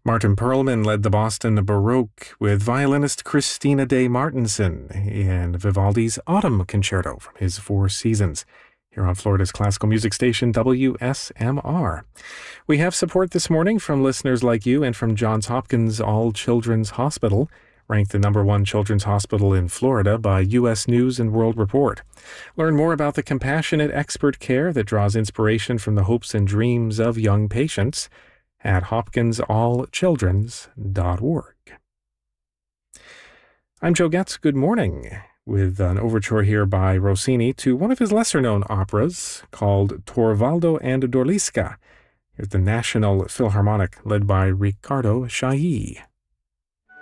Martin Perlman led the Boston Baroque with violinist Christina Day Martinson and Vivaldi's Autumn Concerto from his Four Seasons, here on Florida's classical music station, WSMR. We have support this morning from listeners like you and from Johns Hopkins All Children's Hospital, ranked the #1 children's hospital in Florida by U.S. News and World Report. Learn more about the compassionate expert care that draws inspiration from the hopes and dreams of young patients at hopkinsallchildrens.org. I'm Joe Getz. Good morning, with an overture here by Rossini to one of his lesser-known operas called Torvaldo and Dorliska. Here's the National Philharmonic led by Riccardo Chailly.